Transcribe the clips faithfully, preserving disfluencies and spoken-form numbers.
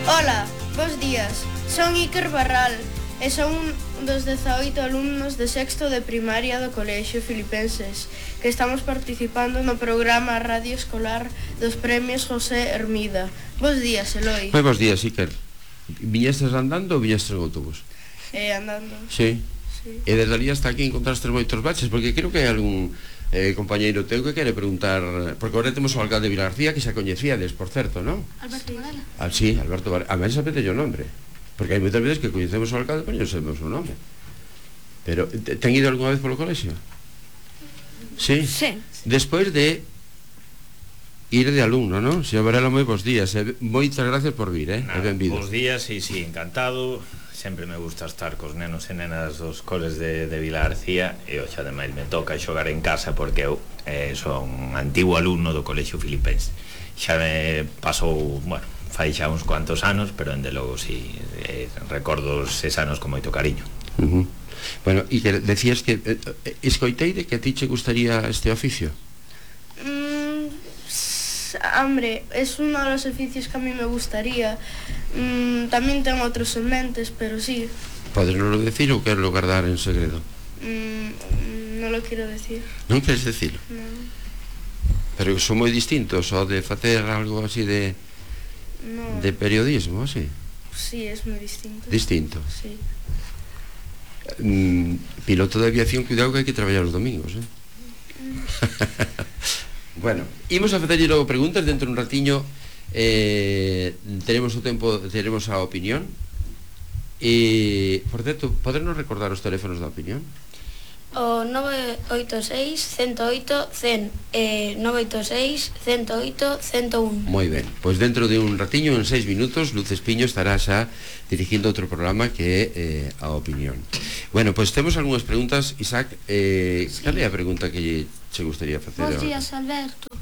Ola, bos días. Son Iker Barral e son un dos dezaoito alumnos de sexto de primaria do Colexio Filipenses que estamos participando no programa Radio Escolar dos Premios José Hermida. Bos días, Eloi. Moi bos días, Iker. Viñestes andando ou viñestes en autobús? Eh, andando. Sí. Sí. E desde ali hasta aquí encontraste moitos baches, porque creo que hai algún eh, compañeiro teu que quere preguntar, porque agora temos o alcalde de Vila García que xa coñecíades, por certo, non? Alberto Varela. Ah, sí, Alberto Varela. A veces apete o nombre, porque hai moitas veces que coñecemos o alcalde, pero non sabemos o nome. Pero, ten ido algunha vez polo colexio? Sí? Sí. Despois de ir de alumno, non? Señor Varela, moi bons días, e moitas gracias por vir, eh? Nada, e benvido. bons días, e sí, encantado. Sempre me gusta estar cos nenos e nenas dos coles de, de Vila García, e hoxe ademais me toca xogar en casa porque eu eh, son un antigo alumno do Colexio Filipense. Xa me pasou, bueno, fai xa uns cuantos anos, pero ende logo si eh, recordo eses anos con moito cariño. Uh -huh. Bueno, e que decías que eh, escoitei de que a ti che gustaría este oficio. Mm, hombre, es uno de los oficios que a mí me gustaría. Mm, también tengo otros en mentes, pero sí. Podernoslo decir ou quero guardar en segredo? Mm, no lo quiero decir. Non queres decirlo? No. Pero son moi distintos o de facer algo así de No. de periodismo, así? Sí, es muy distinto. Distinto. Sí. Mm, piloto de aviación, cuidado que hai que traballar os domingos, eh? Bueno, imos a facerlle logo preguntas dentro un ratiño. Eh, teremos o tempo, teremos a opinión. E, por certo, podernos recordar os teléfonos da opinión? O nove oito seis, cento oito, cen e nove oito seis, cento oito, cento un. Moi ben, pois dentro de un ratiño, en seis minutos, Luz Espiño estará xa dirigindo outro programa que é eh, a opinión. Bueno, pois temos algunhas preguntas. Isaac, eh, sí. Cal é a pregunta que che gustaría facer? Bos días, Alberto.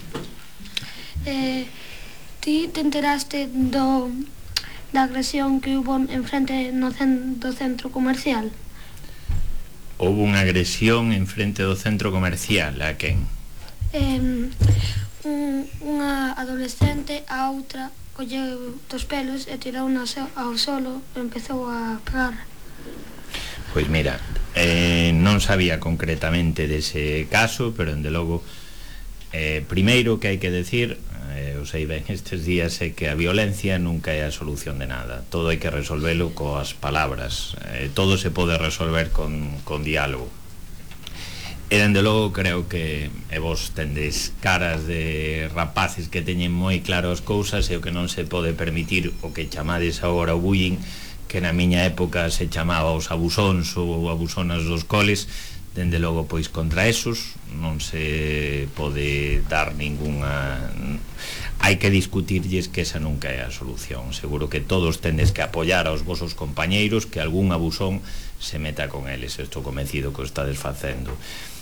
Eh, ti te enteraste do, da agresión que hubo en frente no cen, do centro comercial? Houve unha agresión en frente do centro comercial, a quen? Eh, un, unha adolescente a outra colleu dos pelos e tirou ao solo e empezou a pegar. Pois mira, eh, non sabía concretamente dese caso, pero ende logo eh, primeiro que hai que decir, eh, eu sei ben estes días, é que a violencia nunca é a solución de nada. Todo hai que resolvelo coas palabras, eh, todo se pode resolver con, con diálogo. E dende logo creo que e vos tendes caras de rapaces que teñen moi claro as cousas, e o que non se pode permitir o que chamades agora o bullying, que na miña época se chamaba os abusóns ou abusonas dos coles. Dende logo, pois, contra esos non se pode dar ningunha... Hai que discutirlles que esa nunca é a solución. Seguro que todos tendes que apoiar aos vosos compañeiros, que algún abusón se meta con eles. Estou convencido que o estades facendo.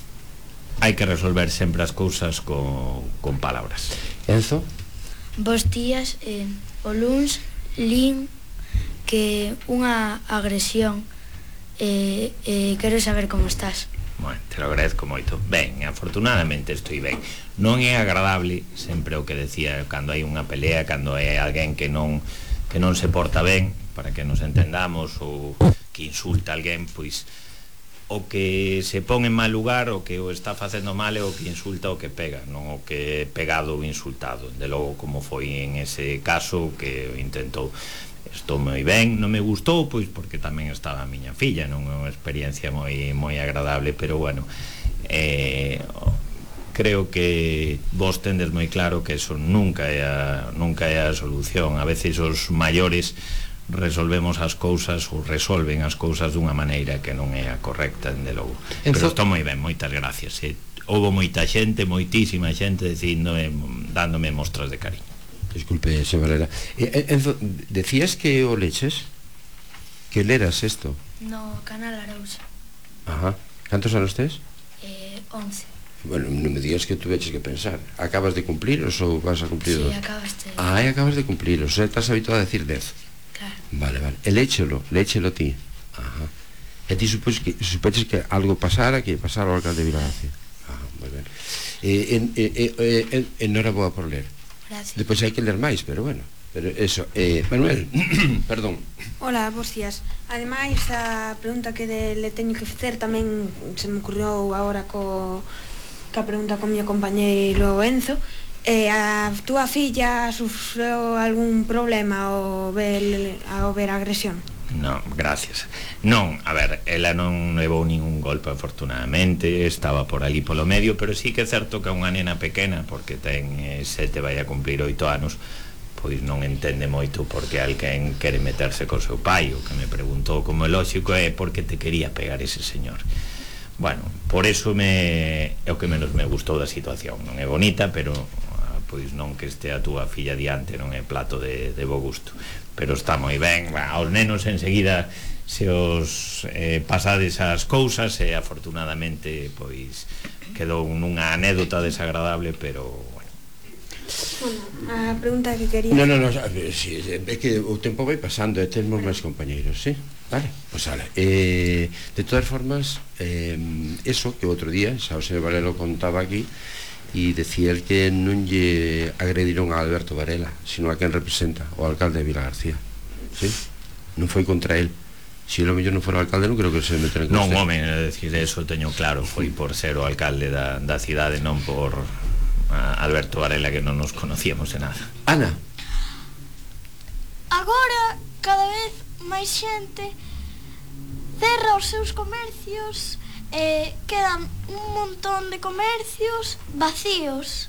Hai que resolver sempre as cousas con, con palabras. Enzo? Bos días, eh, o luns lin que unha agresión e eh, eh, quero saber como estás. Bueno, te lo agradezco moito. Ben, afortunadamente estoy ben. Non é agradable, sempre o que decía, cando hai unha pelea, cando hai alguén que non que non se porta ben, para que nos entendamos, ou que insulta a alguén, pois o que se pon en mal lugar, o que o está facendo mal é o que insulta o que pega, non o que é pegado ou insultado. De logo, como foi en ese caso que intentou. Estou moi ben, non me gustou, pois porque tamén estaba a miña filla, non é unha experiencia moi moi agradable, pero bueno, eh, creo que vos tendes moi claro que eso nunca é a, nunca é a solución. A veces os maiores resolvemos as cousas ou resolven as cousas dunha maneira que non é a correcta, dende logo. Pero estou moi ben, moitas gracias. Eh. Houve moita xente, moitísima xente dicíndome, dándome mostras de cariño. Disculpe, señor Valera. eh, Enzo, decías que o leches? Que leras esto? No canal Arousa. Ajá. Cantos anos tes? Eh, once. Bueno, non me digas que tuveches que pensar. Acabas de cumpliros ou vas a cumplir? Sí, acabaste. Ah, acabas de cumpliros. O sea, estás habituado a decir dez. Claro. Vale, vale. E léchelo, léchelo ti. Ajá. E ti supoches que, supoches que algo pasara, que pasara ao alcalde de Vila García. Ah, moi ben. Eh, en, eh, eh, eh, enhoraboa por ler. Gracias. Depois hai que ler máis, pero bueno, Pero eso, eh, Manuel, perdón. Hola, bos días. Ademais, a pregunta que de, le teño que facer tamén se me ocurriu agora co, ca pregunta con mi compañeiro Enzo. Eh, a túa filla sufreu algún problema ao ver, ao ver agresión? Non, gracias. Non, a ver, ela non levou ningún golpe, afortunadamente, estaba por ali polo medio, pero sí que é certo que unha nena pequena, porque ten eh, sete, vai a cumplir oito anos, pois non entende moito porque alguén quere meterse co seu pai. O que me preguntou como é lógico é porque te quería pegar ese señor. Bueno, por eso me é o que menos me gustou da situación. Non é bonita, pero pois non que este a túa filla diante non é plato de, de bo gusto. Pero está moi ben, aos nenos enseguida se os eh, pasades as cousas e afortunadamente pois quedou nunha anécdota desagradable, pero bueno. Bueno, a pregunta que quería... No, no, no, sí, é que o tempo vai pasando e temos máis compañeiros, sí? Vale, pois pues, eh, de todas formas, eh, eso que outro día, xa o señor Valero contaba aquí, e decía el que non lle agrediron a Alberto Varela, sino a quen representa, o alcalde de Vilagarcía, sí? Non foi contra el. Se lo mellor non fora o alcalde, non creo que se meter en non, home, é decir, eso teño claro, foi por ser o alcalde da, da cidade, non por a Alberto Varela, que non nos conocíamos de nada. Ana. Agora, cada vez máis xente cerra os seus comercios, eh, quedan un montón de comercios vacíos.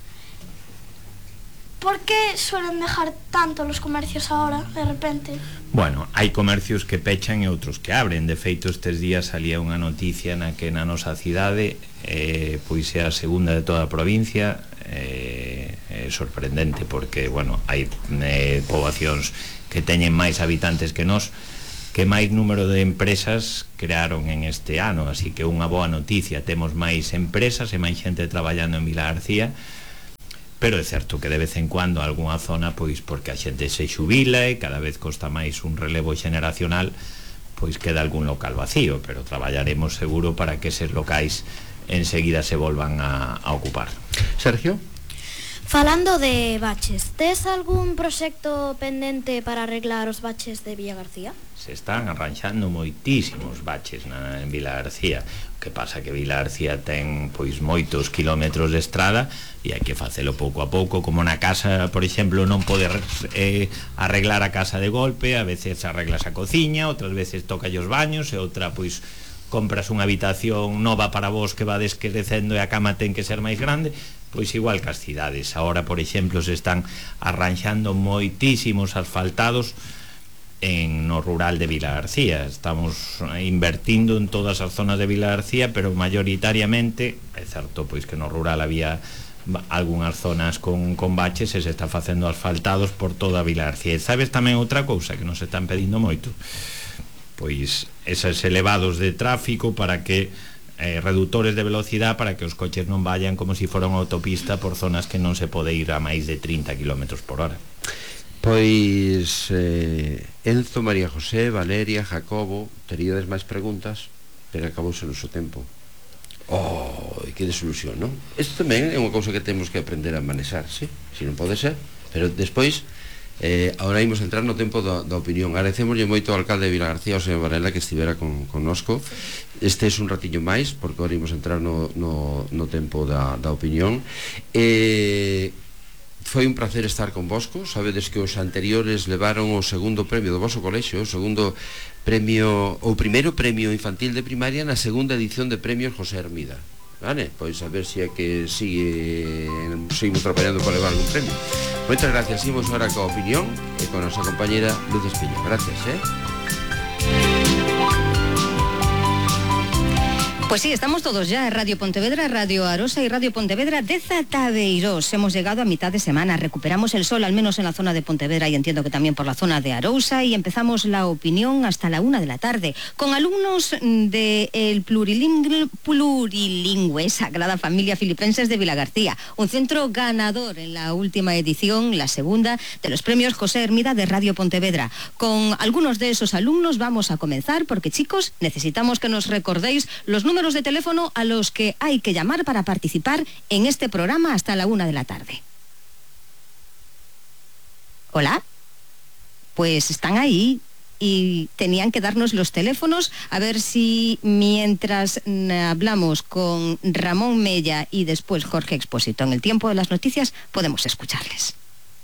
¿Por qué suelen dejar tanto los comercios ahora, de repente? Bueno, hai comercios que pechan e outros que abren. De feito, estes días salía unha noticia na que na nosa cidade, eh, pois é a segunda de toda a provincia, eh, é sorprendente porque, bueno, hai eh, poboacións que teñen máis habitantes que nós, que máis número de empresas crearon en este ano, así que unha boa noticia, temos máis empresas e máis xente traballando en Vilagarcía, pero é certo que de vez en cuando algunha zona, pois porque a xente se xubila e cada vez costa máis un relevo xeneracional, pois queda algún local vacío, pero traballaremos seguro para que eses locais enseguida se volvan a, a ocupar. Sergio? Falando de baches, tes algún proxecto pendente para arreglar os baches de Vilagarcía? Se están arranxando moitísimos baches na, en Vilagarcía. O que pasa que Vilagarcía ten pois moitos kilómetros de estrada e hai que facelo pouco a pouco, como na casa, por exemplo, non poder eh, arreglar a casa de golpe, a veces arreglas a cociña, outras veces toca os baños e outra pois compras unha habitación nova para vos que vades crecendo e a cama ten que ser máis grande. Pois igual que as cidades. Ahora, por exemplo, se están arranxando moitísimos asfaltados en no rural de Vilagarcía. Estamos invertindo en todas as zonas de Vilagarcía, pero mayoritariamente, é certo pois que no rural había algunhas zonas con, con baches e se está facendo asfaltados por toda Vilagarcía. E sabes tamén outra cousa que nos están pedindo moito? Pois esos elevados de tráfico para que Eh, reductores de velocidade para que os coches non vayan como se si fora unha autopista por zonas que non se pode ir a máis de trinta kilómetros por hora. Pois eh, Enzo, María José, Valeria, Jacobo, teríades máis preguntas, pero acabouse o noso tempo. Oh, que desilusión, non? Isto tamén é unha cousa que temos que aprender a manexar, sí? Si non pode ser, pero despois Eh, ahora imos entrar no tempo da, da opinión. Agradecemoslle moito ao alcalde de Vilagarcía, o señor Varela, que estivera con, connosco. Este é un ratiño máis, porque ahora imos entrar no, no, no tempo da, da opinión. Eh, foi un placer estar con vosco. Sabedes que os anteriores levaron o segundo premio do vosso colexio, o segundo premio, o primeiro premio infantil de primaria na segunda edición de premios José Hermida. Vale, pois a ver se é que sigue seguimos traballando para levar algún premio. Moitas gracias, imos agora coa opinión e con a nosa compañera Luz Espiño. Gracias, eh? Pues sí, estamos todos ya en Radio Pontevedra, Radio Arosa y Radio Pontevedra de Zatadeiros. Hemos llegado a mitad de semana, recuperamos el sol al menos en la zona de Pontevedra y entiendo que también por la zona de Arousa, y empezamos la opinión hasta la una de la tarde con alumnos del plurilingüe, plurilingüe Sagrada Familia Filipenses de Vilagarcía, un centro ganador en la última edición, la segunda, de los premios José Hermida de Radio Pontevedra. Con algunos de esos alumnos vamos a comenzar porque, chicos, necesitamos que nos recordéis los números de teléfono a los que hay que llamar para participar en este programa hasta la una de la tarde. ¿Hola? pues están ahí y tenían que darnos los teléfonos, a ver si mientras hablamos con Ramón Mella y después Jorge Expósito en el tiempo de las noticias podemos escucharles.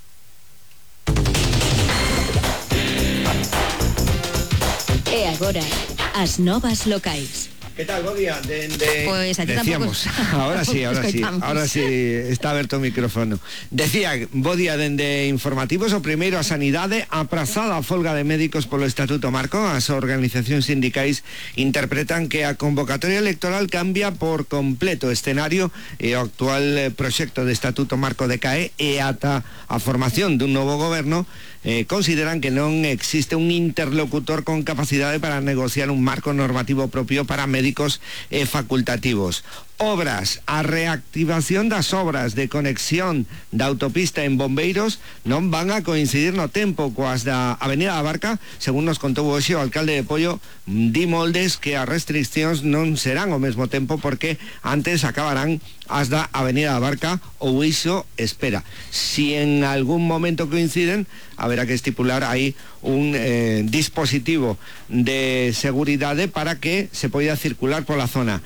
E agora, as novas locais. ¿Qué tal, Bodia? De, de... Pues a ti Decíamos, tampoco. ahora sí, ahora sí, ahora sí está aberto o micrófono. Decía, Bodia, dende informativos, o primeiro a sanidade, aprazada a folga de médicos polo Estatuto Marco. As organizacións sindicais interpretan que a convocatoria electoral cambia por completo o escenario e o actual proxecto de Estatuto Marco decae e ata a formación dun novo goberno. Eh, consideran que non existe un interlocutor con capacidade para negociar un marco normativo propio para médicos eh, facultativos. Obras, a reactivación das obras de conexión da autopista en Bombeiros non van a coincidir no tempo coas da Avenida da Barca, según nos contou hoxe o alcalde de Pollo. Di Moldes que as restriccións non serán ao mesmo tempo porque antes acabarán as da Avenida da Barca, ou iso espera. Si en algún momento coinciden, haberá que estipular aí un eh, dispositivo de seguridade para que se poida circular pola zona.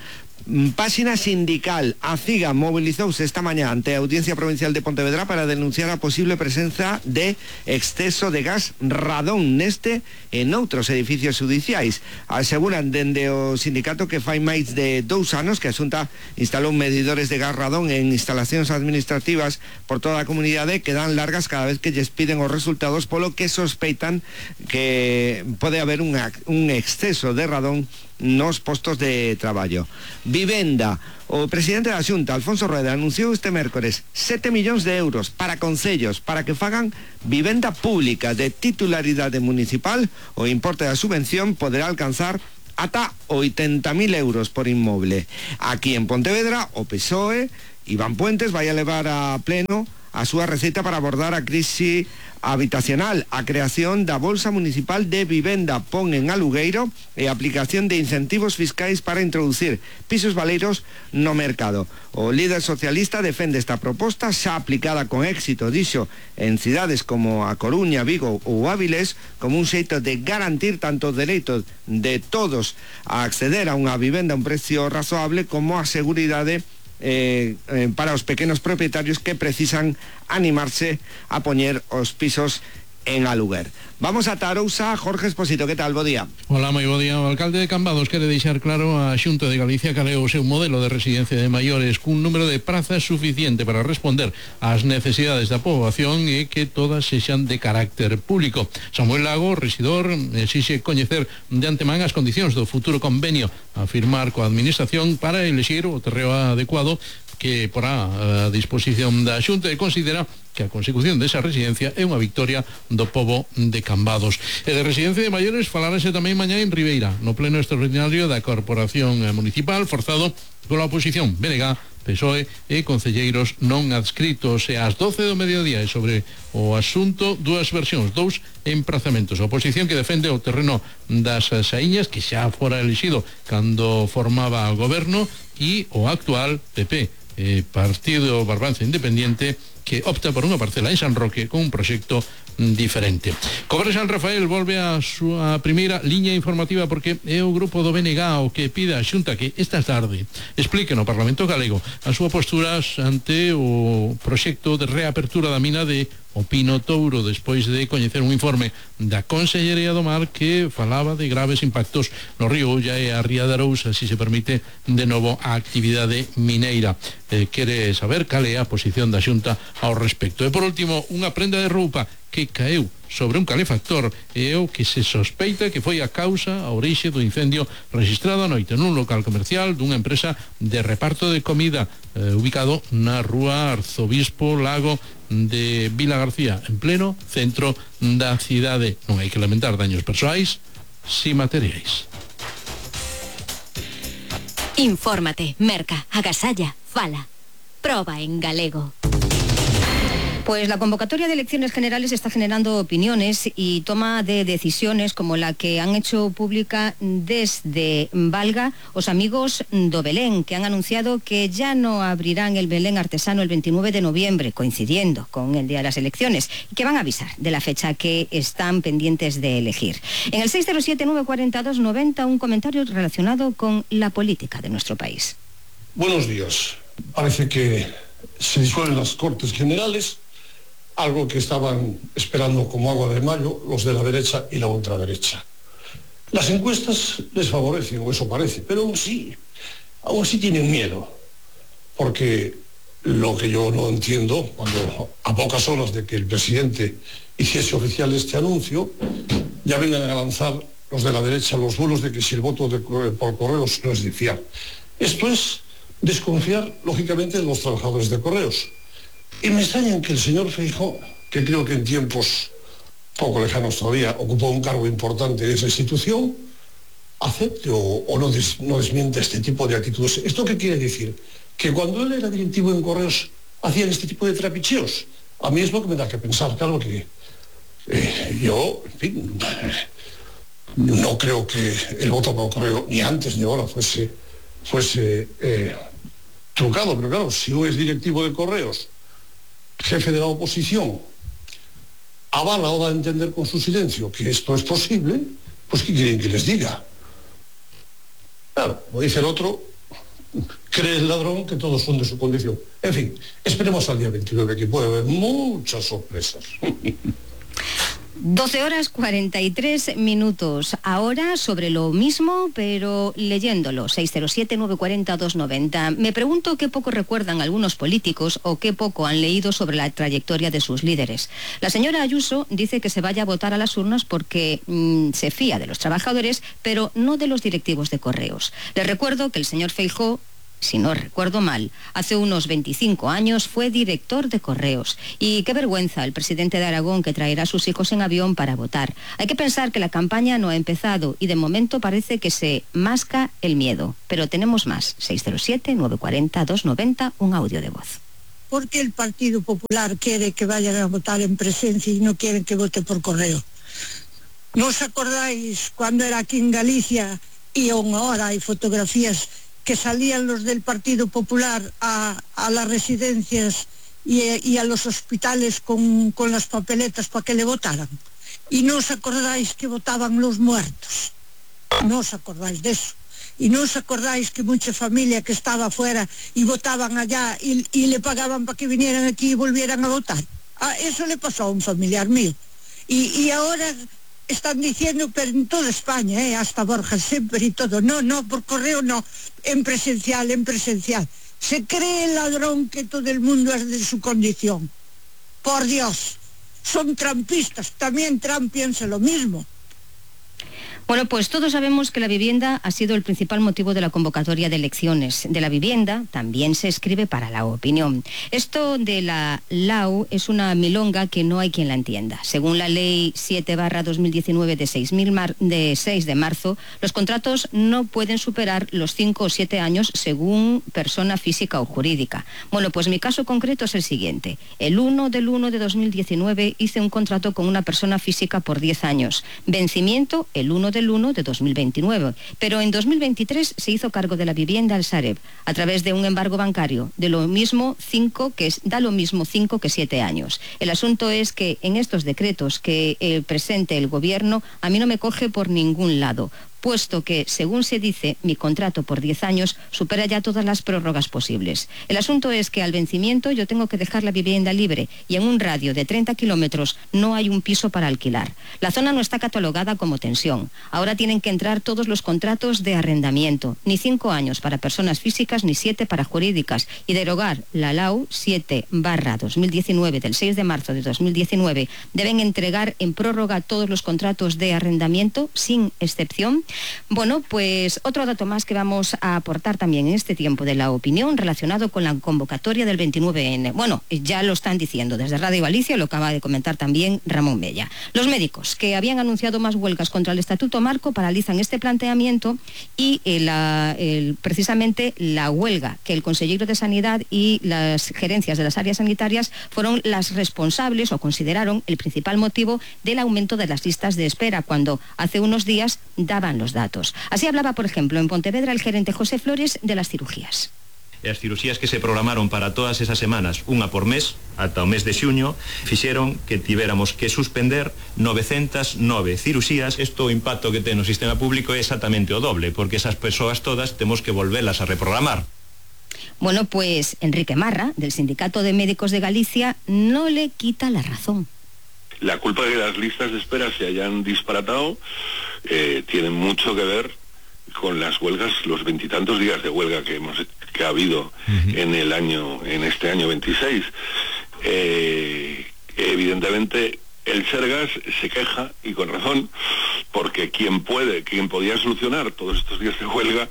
Páxina sindical, a CIGA movilizouse esta mañá ante a Audiencia Provincial de Pontevedra para denunciar a posible presenza de exceso de gas radón neste e noutros edificios judiciais. Aseguran dende o sindicato que fai máis de dous anos que a Xunta instalou medidores de gas radón en instalacións administrativas por toda a comunidade que dan largas cada vez que lles piden os resultados, polo que sospeitan que pode haber un, un exceso de radón nos postos de traballo. Vivenda. O presidente da Xunta, Alfonso Rueda, anunciou este mércores sete millóns de euros para concellos para que fagan vivenda pública de titularidade municipal. O importe da subvención poderá alcanzar ata oitenta mil euros por inmoble. Aquí en Pontevedra, o P S O E, Iván Puentes, vai a levar a pleno a súa receita para abordar a crise habitacional, a creación da Bolsa Municipal de Vivenda pon en alugueiro e a aplicación de incentivos fiscais para introducir pisos baleiros no mercado. O líder socialista defende esta proposta xa aplicada con éxito, dixo, en cidades como a Coruña, Vigo ou Áviles, como un xeito de garantir tanto o dereito de todos a acceder a unha vivenda a un precio razoable como a seguridade Eh, eh, para os pequenos propietarios que precisan animarse a poñer os pisos en aluguer. Vamos a Tarousa, Jorge Expósito, que tal, bo día? Hola, moi bo día. O alcalde de Cambados quere deixar claro a Xunta de Galicia que é o seu modelo de residencia de maiores cun número de prazas suficiente para responder ás necesidades da poboación e que todas sexan de carácter público. Samuel Lago, residor, exixe coñecer de antemán as condicións do futuro convenio a firmar coa administración para elexir o terreo adecuado que porá a disposición da Xunta e considera que a consecución desa residencia é unha victoria do pobo de Cambados. E de residencia de maiores falarase tamén mañá en Ribeira, no pleno extraordinario da Corporación Municipal, forzado pola oposición B N G, P S O E e concelleiros non adscritos. E ás doce do mediodía e sobre o asunto dúas versións, dous emprazamentos. A oposición que defende o terreno das Saíñas, que xa fora elixido cando formaba o goberno, e o actual P P, eh, Partido Barbanza Independiente, que opta por unha parcela en San Roque con un proxecto diferente. Cobre San Rafael volve a súa primeira liña informativa porque é o grupo do B N G o que pide a Xunta que esta tarde explique no Parlamento Galego a súa postura ante o proxecto de reapertura da mina de o Pino Touro, despois de coñecer un informe da Consellería do Mar que falaba de graves impactos no río Ulla e a ría de Arousa, si se permite de novo a actividade mineira. Eh, quere saber cal é a posición da Xunta ao respecto. E por último, unha prenda de roupa que caeu sobre un calefactor e o que se sospeita que foi a causa, a orixe do incendio registrado a noite nun local comercial dunha empresa de reparto de comida eh, ubicado na rúa Arzobispo Lago de Vila García, en pleno centro da cidade. Non hai que lamentar daños persoais, si materiais. Infórmate, merca, agasalla, fala. Proba en galego. Pues la convocatoria de elecciones generales está generando opiniones y toma de decisiones como la que han hecho pública desde Valga os amigos do Belén, que han anunciado que ya no abrirán el Belén artesano el veintinueve de noviembre, coincidiendo con el día de las elecciones, y que van a avisar de la fecha que están pendientes de elegir. En el seis cero siete, nueve cuatro dos, nueve cero, un comentario relacionado con la política de nuestro país. Buenos días. Parece que se disuelven las Cortes Generales, algo que estaban esperando como agua de mayo los de la derecha y la ultraderecha. Las encuestas les favorecen, o eso parece, pero aún sí, aún sí tienen miedo, porque lo que yo no entiendo, cuando a pocas horas de que el presidente hiciese oficial este anuncio, ya vengan a lanzar los de la derecha los bulos de que si el voto de, por correos no es de fiar. Esto es desconfiar, lógicamente, de los trabajadores de correos. Y me extraña que el señor Feijóo, que creo que en tiempos poco lejanos todavía ocupó un cargo importante de esa institución, acepte o, o no, des, no desmienta este tipo de actitudes. ¿Esto qué quiere decir? Que cuando él era directivo en correos hacían este tipo de trapicheos. A mí es lo que me da que pensar, claro que eh, yo, en fin, no creo que el voto por correo ni antes ni ahora fuese, fuese eh, trucado, pero claro, si uno es directivo de correos, jefe de la oposición, avala o da a entender con su silencio que esto es posible, pues ¿qué quieren que les diga? Claro, como dice el otro, cree el ladrón que todos son de su condición. En fin, esperemos al día veintinueve, que puede haber muchas sorpresas. doce horas cuarenta y tres minutos. Ahora sobre lo mismo, pero leyéndolo. seis cero siete, nueve cuatro dos, nueve cero. Me pregunto qué poco recuerdan algunos políticos o qué poco han leído sobre la trayectoria de sus líderes. La señora Ayuso dice que se vaya a votar a las urnas porque mmm, se fía de los trabajadores, pero no de los directivos de correos. Les recuerdo que el señor Feijóo, si no recuerdo mal, hace unos veinticinco años fue director de correos. Y qué vergüenza el presidente de Aragón, que traerá a sus hijos en avión para votar. Hay que pensar que la campaña no ha empezado y de momento parece que se masca el miedo. Pero tenemos más. seis cero siete, nueve cuatro dos, nueve cero, un audio de voz. ¿Por qué el Partido Popular quiere que vayan a votar en presencia y no quieren que vote por correo? ¿No os acordáis cuando era aquí en Galicia y aún ahora hay fotografías que salían los del Partido Popular a, a las residencias y, y a los hospitales con, con las papeletas para que le votaran? ¿Y no os acordáis que votaban los muertos? No os acordáis de eso. ¿Y no os acordáis que mucha familia que estaba afuera y votaban allá y, y le pagaban para que vinieran aquí y volvieran a votar? Ah, eso le pasó a un familiar mío. Y, y ahora están diciendo, pero en toda España, eh, hasta Borja Semper y todo, no, no, por correo no, en presencial, en presencial. Se cree el ladrón que todo el mundo es de su condición. Por Dios, son trampistas, también Trump piensa lo mismo. Bueno, pues todos sabemos que la vivienda ha sido el principal motivo de la convocatoria de elecciones. De la vivienda también se escribe para la opinión. Esto de la L A U es una milonga que no hay quien la entienda. Según la ley siete barra dos mil diecinueve de seis de marzo, los contratos no pueden superar los cinco o siete años según persona física o jurídica. Bueno, pues mi caso concreto es el siguiente. El uno del uno de dos mil diecinueve hice un contrato con una persona física por diez años. Vencimiento el uno del uno de dos mil veintinueve, pero en dos mil veintitrés se hizo cargo de la vivienda al Sareb a través de un embargo bancario de lo mismo cinco que es, da lo mismo cinco que siete años. El asunto es que en estos decretos que eh, presente el gobierno a mí no me coge por ningún lado, puesto que, según se dice, mi contrato por diez años supera ya todas las prórrogas posibles. El asunto es que al vencimiento yo tengo que dejar la vivienda libre y en un radio de treinta kilómetros no hay un piso para alquilar. La zona no está catalogada como tensión. Ahora tienen que entrar todos los contratos de arrendamiento, ni cinco años para personas físicas ni siete para jurídicas, y derogar la L A U siete barra dos mil diecinueve del seis de marzo de dos mil diecinueve. Deben entregar en prórroga todos los contratos de arrendamiento sin excepción. Bueno, pues otro dato más que vamos a aportar también en este tiempo de la opinión relacionado con la convocatoria del veintinueve ene. Bueno, ya lo están diciendo desde Radio Galicia, lo acaba de comentar también Ramón Bella. Los médicos que habían anunciado más huelgas contra el Estatuto Marco paralizan este planteamiento y eh, la, el, precisamente la huelga que el consejero de Sanidad y las gerencias de las áreas sanitarias fueron las responsables o consideraron el principal motivo del aumento de las listas de espera cuando hace unos días daban los datos. Así hablaba, por ejemplo, en Pontevedra el gerente José Flores de las cirugías. E as cirugías que se programaron para todas esas semanas, unha por mes, ata o mes de xuño, fixeron que tivéramos que suspender novecentas nove cirugías. Isto o impacto que ten no sistema público é exactamente o doble, porque esas persoas todas temos que volvelas a reprogramar. Bueno, pues Enrique Marra, del Sindicato de Médicos de Galicia, no le quita la razón. La culpa de que las listas de espera se hayan disparatado eh, tiene mucho que ver con las huelgas, los veintitantos días de huelga que hemos que ha habido uh-huh. en el año, en este año veintiséis. Eh, evidentemente el Sergas se queja, y con razón, porque quien puede, quien podía solucionar todos estos días de huelga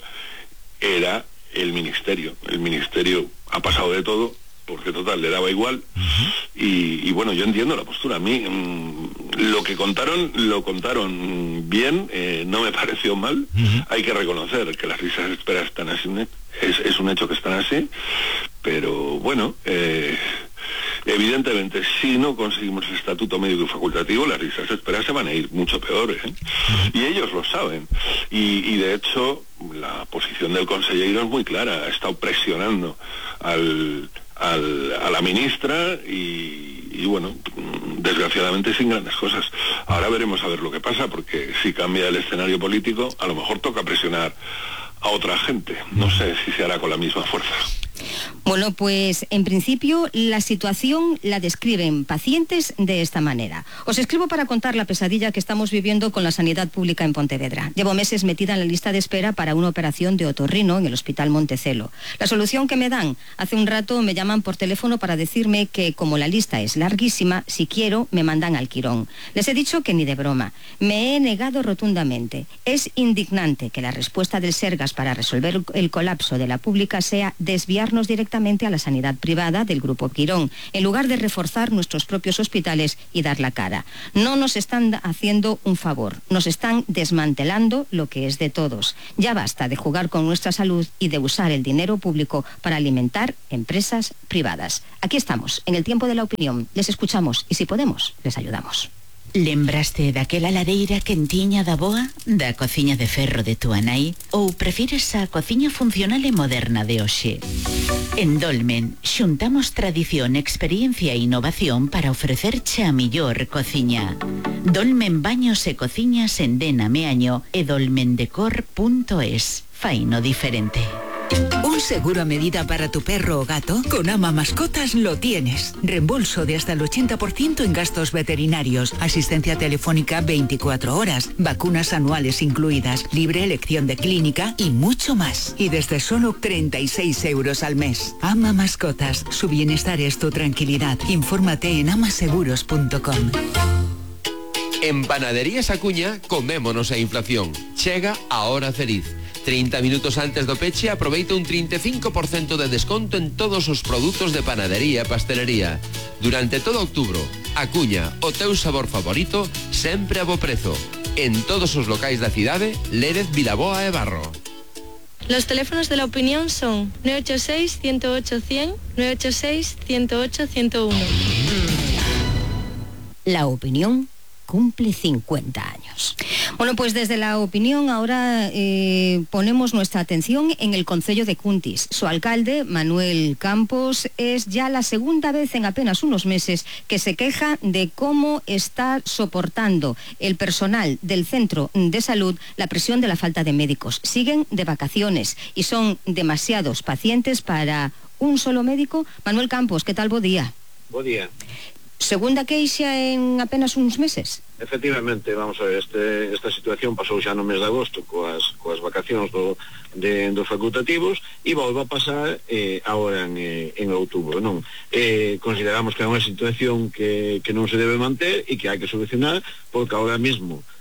era el Ministerio. El Ministerio ha pasado de todo, porque total, le daba igual, uh-huh. y, y bueno, yo entiendo la postura. A mí mmm, lo que contaron, lo contaron bien, eh, no me pareció mal. Uh-huh. Hay que reconocer que las listas de espera están así, es, es un hecho que están así, pero bueno, eh, evidentemente, si no conseguimos el estatuto médico y facultativo, las listas de espera se van a ir mucho peores, ¿eh? Uh-huh. Y ellos lo saben, y, y de hecho, la posición del consejero es muy clara, ha estado presionando al... Al, a la ministra y, y bueno, desgraciadamente sin grandes cosas. Ahora veremos a ver lo que pasa, porque si cambia el escenario político, a lo mejor toca presionar a otra gente. No sé si se hará con la misma fuerza. Bueno, pues en principio la situación la describen pacientes de esta manera. Os escribo para contar la pesadilla que estamos viviendo con la sanidad pública en Pontevedra. Llevo meses metida en la lista de espera para una operación de otorrino en el Hospital Montecelo. La solución que me dan, hace un rato me llaman por teléfono para decirme que como la lista es larguísima, si quiero me mandan al Quirón. Les he dicho que ni de broma. Me he negado rotundamente. Es indignante que la respuesta del Sergas para resolver el colapso de la pública sea desviarnos directamente a la sanidad privada del Grupo Quirón, en lugar de reforzar nuestros propios hospitales y dar la cara. No nos están haciendo un favor, nos están desmantelando lo que es de todos. Ya basta de jugar con nuestra salud y de usar el dinero público para alimentar empresas privadas. Aquí estamos, en el tiempo de la opinión. Les escuchamos y si podemos, les ayudamos. Lembraste daquela lareira quentiña da boa, da cociña de ferro de túa nai, ou prefires a cociña funcional e moderna de hoxe? En Dolmen, xuntamos tradición, experiencia e innovación para ofrecerche a millor cociña. Dolmen Baños e Cociñas en Dena Meaño e dolmendecor punto es. Faino diferente. ¿Un seguro a medida para tu perro o gato? Con Ama Mascotas lo tienes. Reembolso de hasta el ochenta por ciento en gastos veterinarios, asistencia telefónica veinticuatro horas, vacunas anuales incluidas, libre elección de clínica y mucho más. Y desde solo treinta y seis euros al mes. Ama Mascotas, su bienestar es tu tranquilidad. Infórmate en amaseguros punto com. En Panaderías Acuña, comémonos a inflación. Chega a hora feliz. trinta minutos antes do peche, aproveita un trinta e cinco por ciento de desconto en todos os produtos de panadería e pastelería. Durante todo outubro, Acuña, o teu sabor favorito, sempre a bo prezo. En todos os locais da cidade, Lérez, Vilaboa e Barro. Los teléfonos de la opinión son nueve ocho seis, uno cero ocho, cien, nueve ocho seis, uno ocho, ciento uno. La opinión cumple cincuenta años. Bueno, pues desde la opinión ahora eh, ponemos nuestra atención en el concello de Cuntis. Su alcalde, Manuel Campos, es ya la segunda vez en apenas unos meses que se queja de cómo está soportando el personal del centro de salud la presión de la falta de médicos. Siguen de vacaciones y son demasiados pacientes para un solo médico. Manuel Campos, ¿qué tal? Bo día. Bo día. Segunda queixa en apenas uns meses? Efectivamente, vamos a ver, este, esta situación pasou xa no mes de agosto coas, coas vacacións do, de, dos facultativos e volve a pasar eh, agora en, en outubro, non? Eh, consideramos que é unha situación que, que non se debe manter e que hai que solucionar porque agora mesmo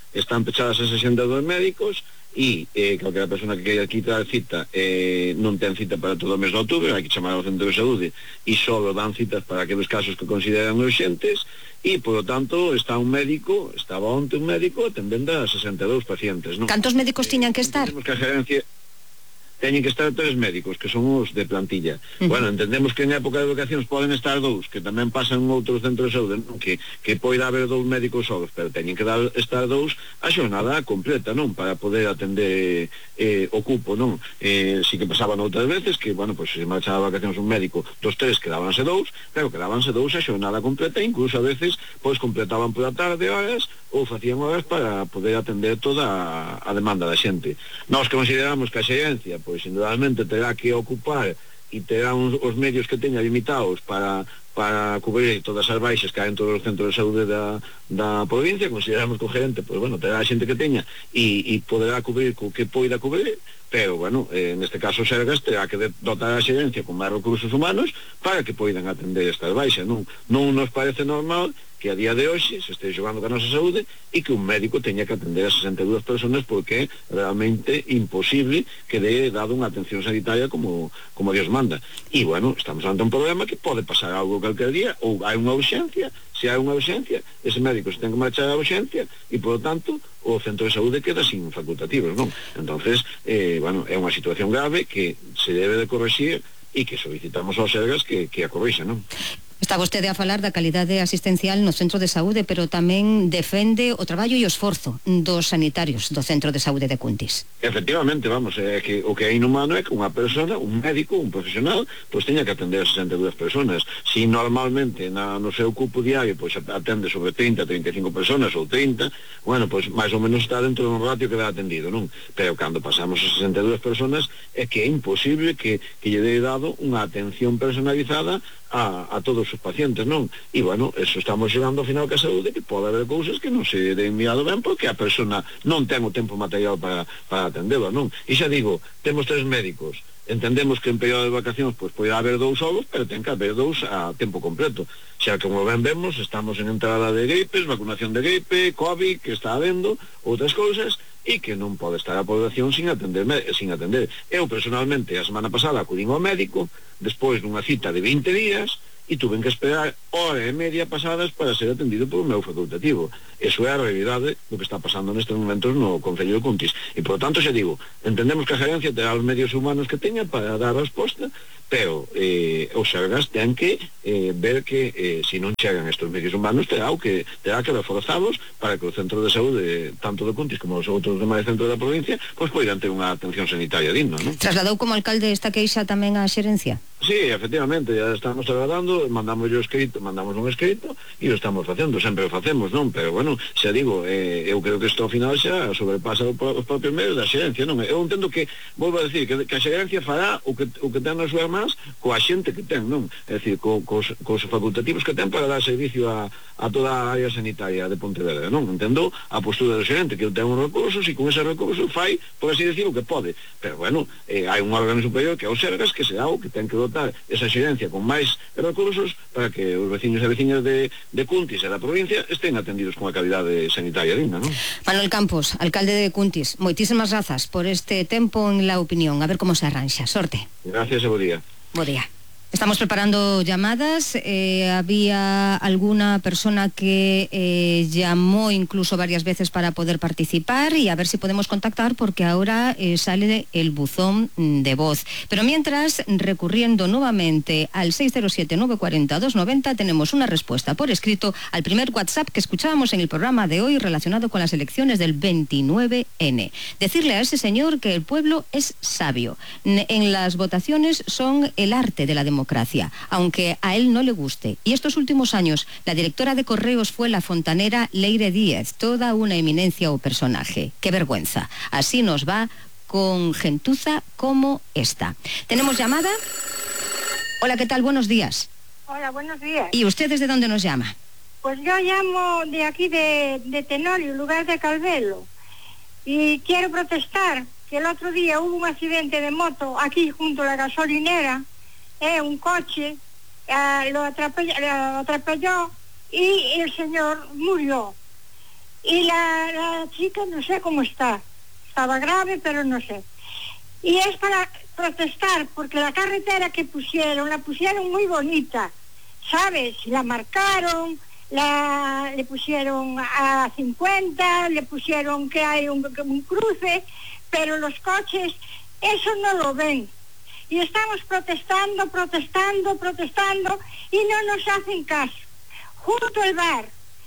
están pechadas as axendas dos médicos e eh, calquera persona que queira quitar cita eh, non ten cita para todo o mes de outubro, hai que chamar ao centro de saúde e só dan citas para aqueles casos que consideran urgentes e, por lo tanto, está un médico, estaba onte un médico atendendo a sesenta e dous pacientes, non? Cantos médicos tiñan que estar? Temos que a gerencia teñen que estar tres médicos, que son os de plantilla. Uh-huh. Bueno, entendemos que en época de vacacións poden estar dous, que tamén pasan en outros centros de saúde, non? Que, que poida haber dous médicos solos, pero teñen que dar, estar dous a xornada completa, non? Para poder atender eh, o cupo, non? Eh, si que pasaban outras veces, que, bueno, pues se marchaba de vacacións un médico, dos tres quedábanse dous, pero quedábanse dous a xornada completa, incluso a veces, pois completaban por a tarde horas, ou facían horas para poder atender toda a, a demanda da xente. Nós consideramos que a xerencia, pois indudablemente terá que ocupar e terá uns, os medios que teña limitados para para cubrir todas as baixas que hai en todos os centros de saúde da, da provincia. Consideramos que o gerente, pois bueno, terá a xente que teña e, e poderá cubrir co que poida cubrir, pero bueno, eh, neste caso o Sergas terá que dotar a xerencia con máis recursos humanos para que poidan atender estas baixas. Non, non nos parece normal que a día de hoxe se este xogando con a nosa saúde e que un médico teña que atender a sesenta e dúas personas, porque é realmente imposible que dé dado unha atención sanitaria como, como Dios manda. E, bueno, estamos ante un problema que pode pasar algo calquer día, ou hai unha urxencia, se hai unha urxencia, ese médico se ten que marchar a urxencia e, por lo tanto, o centro de saúde queda sin facultativos, non? Entonces, eh, bueno, é unha situación grave que se debe de corrixir e que solicitamos aos Sergas que, que a corrixa, non? Está vostede a falar da calidade asistencial no centro de saúde, pero tamén defende o traballo e o esforzo dos sanitarios do centro de saúde de Cuntis. Efectivamente, vamos, é que o que é inhumano é que unha persona, un médico, un profesional, pois teña que atender a sesenta e dúas personas. Si normalmente na, no seu cupo diario pois atende sobre trinta, trinta e cinco personas ou trinta, bueno, pois máis ou menos está dentro dun ratio que dá atendido, non? Pero cando pasamos a sesenta e dúas personas é que é imposible que, que lle dé dado unha atención personalizada a, a todos os pacientes, non? E, bueno, eso estamos xogando ao final que a saúde, que pode haber cousas que non se den mirado ben porque a persona non ten o tempo material para, para atendela, non? E xa digo, temos tres médicos, entendemos que en período de vacacións pois pode haber dous solos, pero ten que haber dous a tempo completo. Xa que, como ben vemos, estamos en entrada de gripes, vacunación de gripe, COVID, que está habendo, outras cousas, e que non pode estar a población sin atender, sin atender. Eu, personalmente, a semana pasada acudín ao médico, despois dunha cita de vinte días, e tuven que esperar hora e media pasadas para ser atendido por un meu facultativo. Eso é a realidade do que está pasando nestes momentos no Concello de Cuntis. E, por tanto, xa digo, entendemos que a gerencia terá os medios humanos que teña para dar a resposta, pero eh, os Sergas ten que eh, ver que eh, se non chegan estes medios humanos terá, o que, terá que reforzados para que o centro de saúde, tanto de Cuntis como os outros demais centros da provincia, pois poidan ter unha atención sanitaria digna, non? Trasladou como alcalde esta queixa tamén á xerencia? Sí, efectivamente, ya estamos trasladando, mandamos yo escrito, mandamos un escrito e o estamos facendo, sempre o facemos, non? Pero, bueno, xa digo, eh, eu creo que isto ao final xa sobrepasa os propios medios da xerencia, non? Eu entendo que, volvo a decir, que, que a xerencia fará o que, o que ten nas súas mans coa xente que ten, non? É dicir, co, cos, cos facultativos que ten para dar servicio a, a toda a área sanitaria de Pontevedra, non? Entendo a postura do xerente, que ten uns recursos e con ese recurso fai, por así decir, o que pode. Pero, bueno, eh, hai un órgano superior que é o Sergas, que será o que ten que dotar esa xerencia con máis recursos para que os veciños e veciñas de, de Cuntis e da provincia estén atendidos con a calidade sanitaria digna, non? Manuel Campos, alcalde de Cuntis, moitísimas grazas por este tempo en La Opinión. A ver como se arranxa. Sorte. Gracias e bo día. Bo día. Estamos preparando llamadas, eh, había alguna persona que eh, llamó incluso varias veces para poder participar y a ver si podemos contactar porque ahora eh, sale el buzón de voz. Pero mientras, recurriendo nuevamente al seis cero siete, nueve cuatro cero, dos nueve cero, tenemos una respuesta por escrito al primer WhatsApp que escuchábamos en el programa de hoy relacionado con las elecciones del veintinueve ene. Decirle a ese señor que el pueblo es sabio. En las votaciones son el arte de la democracia. democracia, aunque a él no le guste. Y estos últimos años, la directora de Correos fue la fontanera Leire Díez, toda una eminencia o personaje. ¡Qué vergüenza! Así nos va con gentuza como esta. ¿Tenemos llamada? Hola, ¿qué tal? Buenos días. Hola, buenos días. ¿Y usted desde dónde nos llama? Pues yo llamo de aquí de, de Tenorio, lugar de Calvelo. Y quiero protestar que el otro día hubo un accidente de moto aquí junto a la gasolinera. Eh, un coche eh, lo, atropelló, lo atropelló y el señor murió. Y la, la chica no sé cómo está. Estaba grave, pero no sé. Y es para protestar, porque la carretera que pusieron, la pusieron muy bonita, ¿sabes? La marcaron, la, le pusieron a cincuenta, le pusieron que hay un, un cruce, pero los coches eso no lo ven. Y estamos protestando, protestando, protestando, y no nos hacen caso. Junto al bar,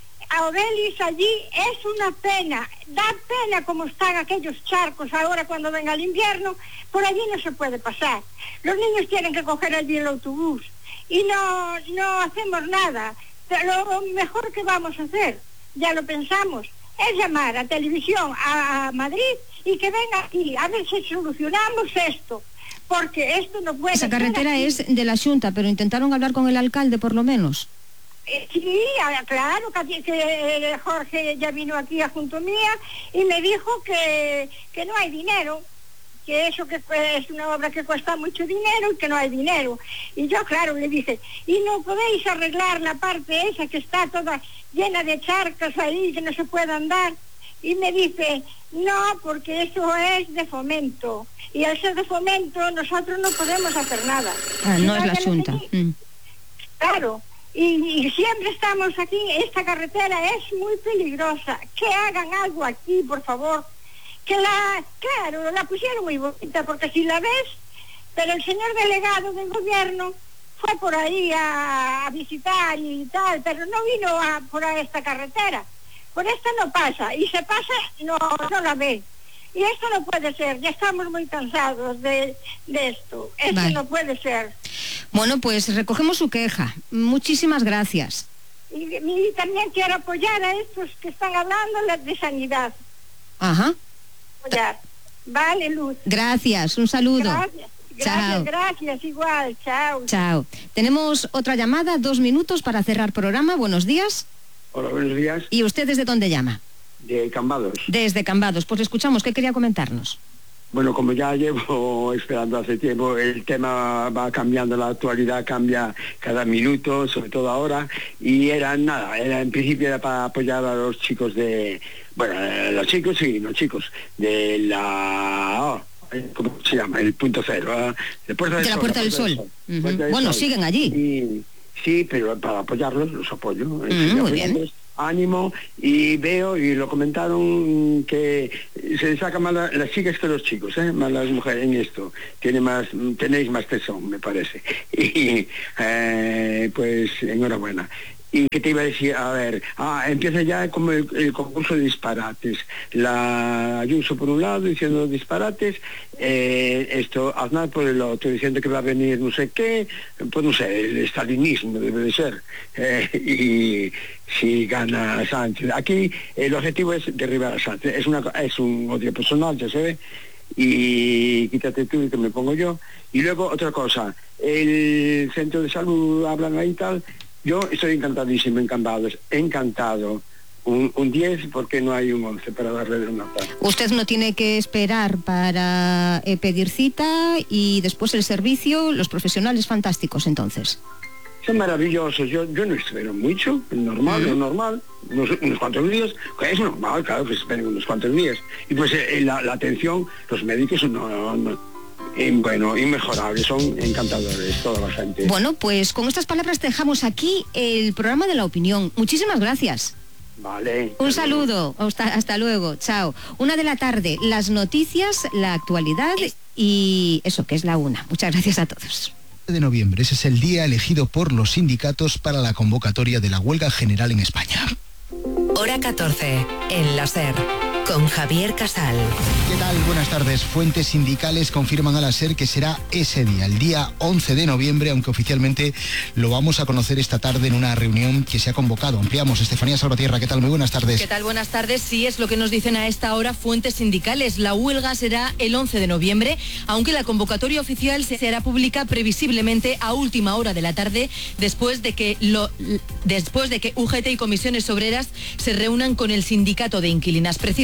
a Obelis allí, es una pena, da pena como están aquellos charcos ahora cuando venga el invierno, por allí no se puede pasar. Los niños tienen que coger allí el autobús y no, no hacemos nada. Lo mejor que vamos a hacer, ya lo pensamos, es llamar a televisión a, a Madrid y que venga aquí, a ver si solucionamos esto, porque esto no puede Esa ser carretera así. es de la Xunta, pero intentaron hablar con el alcalde por lo menos. Eh, Sí, ah, claro, que, que Jorge ya vino aquí a junto mía y me dijo que, que no hay dinero, que eso que es una obra que cuesta mucho dinero y que no hay dinero. Y yo, claro, le dije, ¿y no podéis arreglar la parte esa que está toda llena de charcas ahí, que no se puede andar? Y me dice, no, porque eso es de fomento. Y al ser de fomento nosotros no podemos hacer nada. Ah, no Si es la ya le Xunta. dije, Mm. Claro, y, y siempre estamos aquí, esta carretera es muy peligrosa, que hagan algo aquí, por favor, que la, claro, la pusieron muy bonita, porque si la ves, pero el señor delegado del gobierno fue por ahí a, a visitar y tal, pero no vino a, por a esta carretera, por esta no pasa, y se pasa, no, no la ve. Y esto no puede ser, ya estamos muy cansados de, de esto, esto Vale. no puede ser. Bueno, pues recogemos su queja. Muchísimas gracias. Y, y también quiero apoyar a estos que están hablando de sanidad. Ajá. Apoyar. Vale, Luz. Gracias, un saludo. Gracias, Chao. gracias, gracias, igual, chao. Chao. Tenemos otra llamada, dos minutos para cerrar programa. Buenos días. Hola, buenos días. ¿Y usted desde dónde llama? De Cambados. Desde Cambados. Pues le escuchamos. ¿Qué quería comentarnos? Bueno, como ya llevo esperando hace tiempo, el tema va cambiando, la actualidad cambia cada minuto, sobre todo ahora, y era nada, era en principio era para apoyar a los chicos de, bueno, eh, los chicos sí, los chicos de la, oh, ¿cómo se llama? El punto cero, ¿eh? de, Puerta del De la Sol, Puerta del Sol. Ujú. Puerta del Bueno, Sol. siguen allí. Y, sí, pero para apoyarlos los apoyo. Mm, Eh, muy bien. Ánimo, y veo, y lo comentaron, que se les saca más la- las chicas que los chicos, ¿eh? Más las mujeres en esto. Tiene más, tenéis más tesón, me parece. Y eh, pues enhorabuena. ¿Y qué te iba a decir? A ver, ah, empieza ya como el, el concurso de disparates. La Ayuso por un lado diciendo disparates, eh, esto Aznar por el otro diciendo que va a venir no sé qué, pues no sé, el estalinismo debe de ser. Eh, y si gana Sánchez. Aquí el objetivo es derribar a Sánchez. Es, una, es un odio personal, ya se ve. Y quítate tú y que me pongo yo. Y luego otra cosa, el centro de salud hablan ahí y tal. Yo estoy encantadísimo, encantados, encantado. Un, un diez porque no hay un once para darle de nota. Usted no tiene que esperar para eh, pedir cita y después el servicio, los profesionales fantásticos entonces. Son maravillosos, yo, yo no espero mucho, normal, lo normal, unos, unos cuantos días, es normal, claro que se esperen unos cuantos días. Y pues eh, la, la atención, los médicos no, no, eh, bueno, inmejorables, son encantadores, toda la gente. Bueno, pues con estas palabras dejamos aquí el programa de la opinión. Muchísimas gracias. Vale. Un saludo, hasta, hasta luego, chao. Una de la tarde, las noticias, la actualidad y eso que es la una. Muchas gracias a todos. de noviembre, ese es el día elegido por los sindicatos para la convocatoria de la huelga general en España. Hora catorce, en la SER, con Javier Casal. ¿Qué tal? Buenas tardes. Fuentes sindicales confirman a la SER que será ese día, el día once de noviembre, aunque oficialmente lo vamos a conocer esta tarde en una reunión que se ha convocado. Ampliamos. Estefanía Salvatierra, ¿qué tal? Muy buenas tardes. ¿Qué tal? Buenas tardes. Sí, es lo que nos dicen a esta hora fuentes sindicales. La huelga será el once de noviembre, aunque la convocatoria oficial se hará pública previsiblemente a última hora de la tarde, después de que, lo, después de que U G T y comisiones obreras se reúnan con el sindicato de inquilinas. Precisamente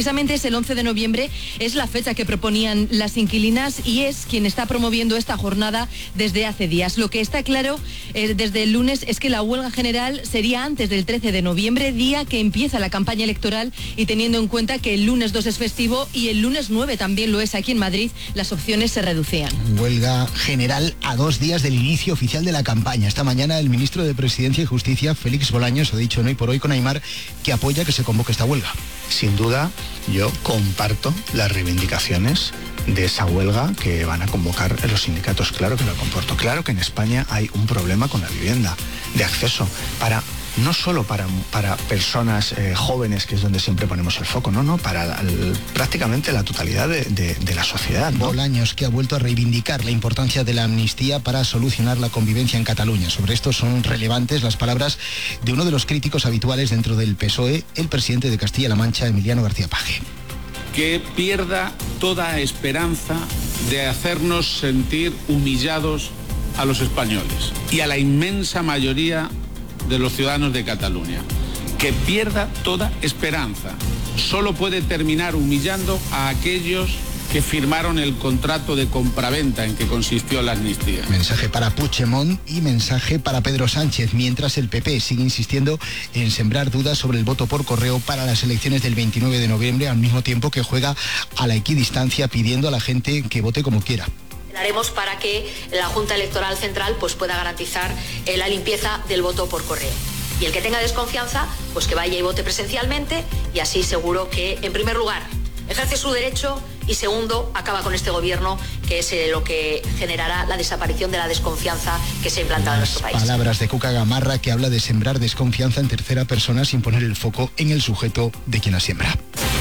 Precisamente es el once de noviembre, es la fecha que proponían las inquilinas y es quien está promoviendo esta jornada desde hace días. Lo que está claro eh, desde el lunes es que la huelga general sería antes del trece de noviembre, día que empieza la campaña electoral, y teniendo en cuenta que el lunes dos es festivo y el lunes nueve también lo es aquí en Madrid, las opciones se reducían. Huelga general a dos días del inicio oficial de la campaña. Esta mañana el ministro de Presidencia y Justicia, Félix Bolaños, ha dicho en Hoy por Hoy con Aimar que apoya que se convoque esta huelga. Sin duda, yo comparto las reivindicaciones de esa huelga que van a convocar los sindicatos. Claro que lo comporto. Claro que en España hay un problema con la vivienda, de acceso, para no solo para, para personas eh, jóvenes, que es donde siempre ponemos el foco, no, no, para el, prácticamente la totalidad de, de, de la sociedad, ¿no? Bolaños, que ha vuelto a reivindicar la importancia de la amnistía para solucionar la convivencia en Cataluña. Sobre esto son relevantes las palabras de uno de los críticos habituales dentro del P S O E, el presidente de Castilla-La Mancha, Emiliano García Paje. Que pierda toda esperanza de hacernos sentir humillados a los españoles y a la inmensa mayoría de los ciudadanos de Cataluña. Que pierda toda esperanza. Solo puede terminar humillando a aquellos que firmaron el contrato de compraventa en que consistió la amnistía. Mensaje para Puigdemont y mensaje para Pedro Sánchez, mientras el P P sigue insistiendo en sembrar dudas sobre el voto por correo para las elecciones del veintinueve de noviembre, al mismo tiempo que juega a la equidistancia pidiendo a la gente que vote como quiera. Haremos para que la Junta Electoral Central pues, pueda garantizar eh, la limpieza del voto por correo. Y el que tenga desconfianza, pues que vaya y vote presencialmente, y así seguro que, en primer lugar, ejerce su derecho y, segundo, acaba con este gobierno, que es eh, lo que generará la desaparición de la desconfianza que se ha implantado en nuestro país. Palabras de Cuca Gamarra, que habla de sembrar desconfianza en tercera persona sin poner el foco en el sujeto de quien la siembra.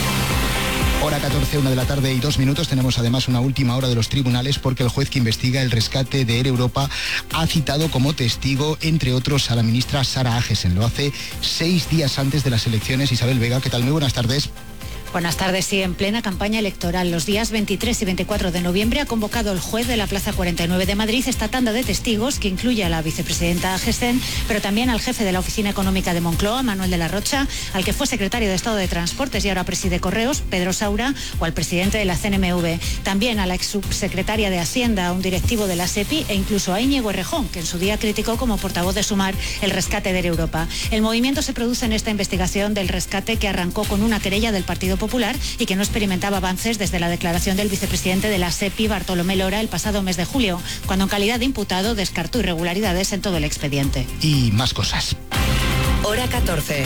Hora catorce, una de la tarde y dos minutos. Tenemos además una última hora de los tribunales, porque el juez que investiga el rescate de Air Europa ha citado como testigo, entre otros, a la ministra Sara Agesen. Lo hace seis días antes de las elecciones. Isabel Vega, ¿qué tal? Muy buenas tardes. Buenas tardes. Sí, en plena campaña electoral, los días veintitrés y veinticuatro de noviembre ha convocado el juez de la Plaza cuarenta y nueve de Madrid esta tanda de testigos que incluye a la vicepresidenta Agesen, pero también al jefe de la Oficina Económica de Moncloa, Manuel de la Rocha, al que fue secretario de Estado de Transportes y ahora preside Correos, Pedro Saura, o al presidente de la C N M V. También a la ex subsecretaria de Hacienda, a un directivo de la SEPI e incluso a Íñigo Errejón, que en su día criticó como portavoz de Sumar el rescate de Air Europa. El movimiento se produce en esta investigación del rescate que arrancó con una querella del Partido Popular y que no experimentaba avances desde la declaración del vicepresidente de la SEPI, Bartolomé Lora, el pasado mes de julio, cuando en calidad de imputado descartó irregularidades en todo el expediente. Y más cosas. Hora catorce.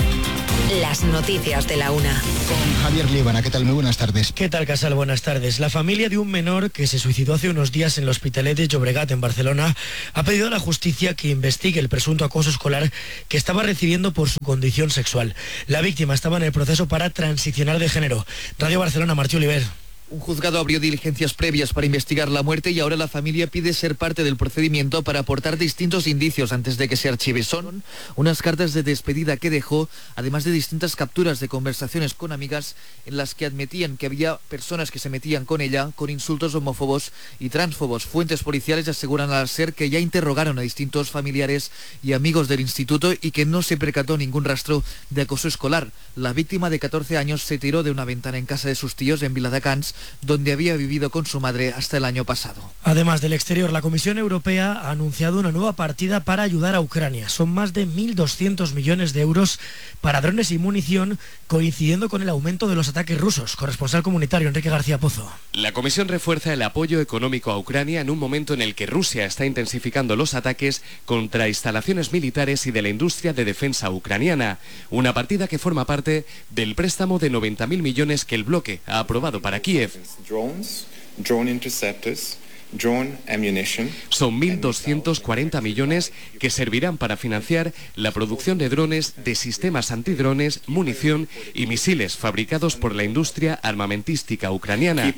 Las noticias de la una. Con Javier Líbana, ¿qué tal? Muy buenas tardes. ¿Qué tal, Casal? Buenas tardes. La familia de un menor que se suicidó hace unos días en el Hospitalet de Llobregat, en Barcelona, ha pedido a la justicia que investigue el presunto acoso escolar que estaba recibiendo por su condición sexual. La víctima estaba en el proceso para transicionar de género. Radio Barcelona, Martí Oliver. Un juzgado abrió diligencias previas para investigar la muerte y ahora la familia pide ser parte del procedimiento para aportar distintos indicios antes de que se archive. Son unas cartas de despedida que dejó, además de distintas capturas de conversaciones con amigas en las que admitían que había personas que se metían con ella con insultos homófobos y transfobos. Fuentes policiales aseguran al SER que ya interrogaron a distintos familiares y amigos del instituto y que no se percató ningún rastro de acoso escolar. La víctima, de catorce años, se tiró de una ventana en casa de sus tíos en Viladecans, donde había vivido con su madre hasta el año pasado. Además del exterior, la Comisión Europea ha anunciado una nueva partida para ayudar a Ucrania. Son más de mil doscientos millones de euros para drones y munición, coincidiendo con el aumento de los ataques rusos. Corresponsal comunitario Enrique García Pozo. La Comisión refuerza el apoyo económico a Ucrania en un momento en el que Rusia está intensificando los ataques contra instalaciones militares y de la industria de defensa ucraniana. Una partida que forma parte del préstamo de noventa mil millones que el bloque ha aprobado para Kiev. Drones, drone interceptors, drone ammunition. Son mil doscientos cuarenta millones que servirán para financiar la producción de drones, de sistemas antidrones, munición y misiles fabricados por la industria armamentística ucraniana.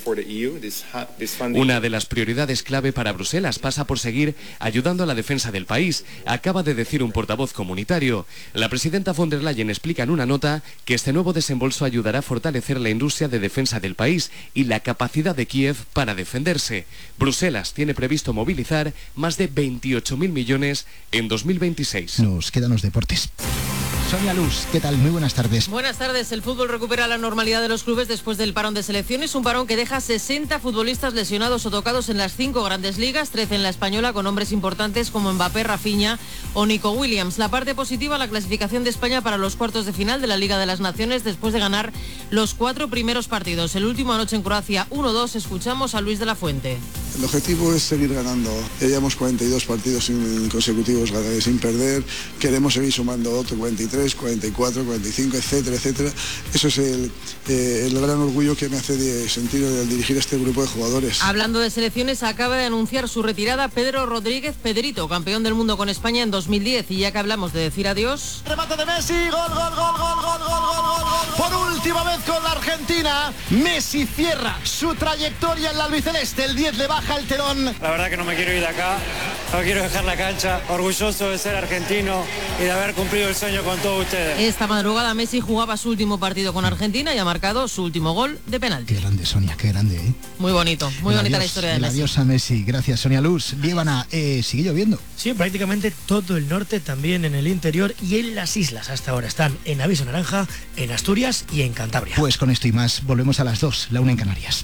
Una de las prioridades clave para Bruselas pasa por seguir ayudando a la defensa del país, acaba de decir un portavoz comunitario. La presidenta von der Leyen explica en una nota que este nuevo desembolso ayudará a fortalecer la industria de defensa del país y la capacidad de Kiev para defenderse. Bruselas tiene previsto movilizar más de veintiocho mil millones en dos mil veintiséis. Nos quedan los deportes. Sonia Luz, ¿qué tal? Muy buenas tardes. Buenas tardes. El fútbol recupera la normalidad de los clubes después del parón de selecciones, un parón que deja sesenta futbolistas lesionados o tocados en las cinco grandes ligas, trece en la española, con nombres importantes como Mbappé, Rafinha o Nico Williams. La parte positiva, la clasificación de España para los cuartos de final de la Liga de las Naciones después de ganar los cuatro primeros partidos. El último anoche en Croacia uno dos. Escuchamos a Luis de la Fuente. El objetivo es seguir ganando. Ya llevamos cuarenta y dos partidos consecutivos sin perder. Queremos seguir sumando otro cuarenta y tres, cuarenta y cuatro, cuarenta y cinco, etcétera, etcétera. Eso es el, eh, el gran orgullo que me hace de sentir al dirigir a este grupo de jugadores. Hablando de selecciones, acaba de anunciar su retirada Pedro Rodríguez Pedrito, campeón del mundo con España en dos mil diez. Y ya que hablamos de decir adiós... Remate de Messi, gol, gol, gol, gol, gol, gol, gol, gol, gol. Por última vez con la Argentina, Messi cierra su trayectoria en la albiceleste. El diez le baja el telón. La verdad que no me quiero ir de acá, no quiero dejar la cancha. Orgulloso de ser argentino y de haber cumplido el sueño con todos ustedes. Esta madrugada Messi jugaba su último partido con Argentina y ha marcado su último gol de penalti. Qué grande, Sonia, qué grande, ¿eh? Muy bonito, muy el bonita adiós, la historia de el Messi. Adiós a Messi, gracias Sonia Luz. Líbana, eh, sigue lloviendo. Sí, prácticamente todo el norte, también en el interior y en las islas. Hasta ahora están en aviso naranja, en Asturias y en Cantabria. Pues con esto y más, volvemos a las dos, la una en Canarias.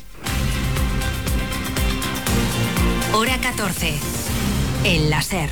Hora catorce. En la SER.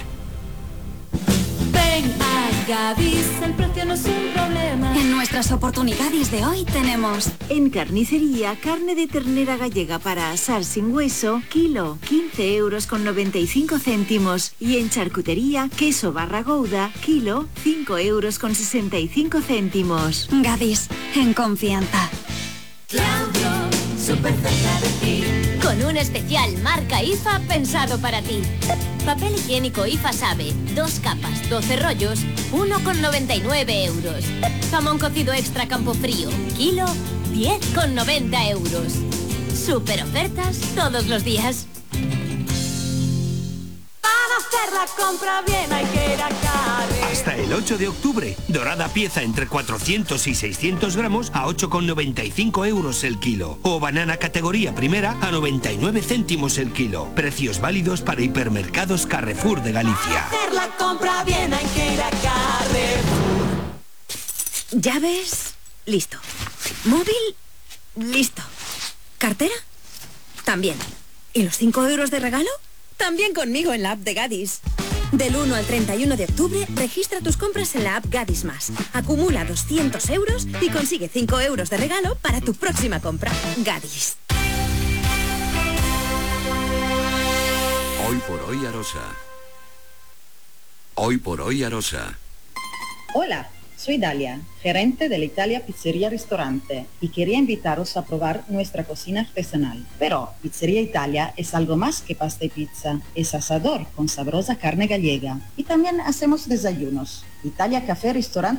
Ven a Gadis, el precio no es un problema. En nuestras oportunidades de hoy tenemos en carnicería carne de ternera gallega para asar sin hueso, kilo, quince euros con noventa y cinco céntimos. Y en charcutería, queso barra gouda, kilo, cinco euros con sesenta y cinco céntimos. Gadis, en confianza. Claudio, súper cerca de ti. Con un especial marca I F A pensado para ti. Papel higiénico I F A Sabe, dos capas, doce rollos, uno con noventa y nueve euros. Jamón cocido extra Campofrío, kilo, diez con noventa euros. Super ofertas todos los días. Para hacer la compra bien hay que ir a Carre. Hasta el ocho de octubre, dorada pieza entre cuatrocientos y seiscientos gramos a ocho con noventa y cinco euros el kilo. O banana categoría primera a noventa y nueve céntimos el kilo. Precios válidos para hipermercados Carrefour de Galicia. Para hacer la compra bien hay que ir a Carrefour. Llaves, listo. Móvil, listo. ¿Cartera? También. ¿Y los cinco euros de regalo? También conmigo en la app de Gadis. Del uno al treinta y uno de octubre, registra tus compras en la app Gadis Más. Acumula doscientos euros y consigue cinco euros de regalo para tu próxima compra. Gadis. Hoy por hoy Arosa. Hoy por hoy Arosa. Hola, soy Dalia, gerente de la Italia Pizzería Restaurante, y quería invitaros a probar nuestra cocina artesanal. Pero Pizzería Italia es algo más que pasta y pizza, es asador con sabrosa carne gallega. Y también hacemos desayunos. Italia Café Restaurante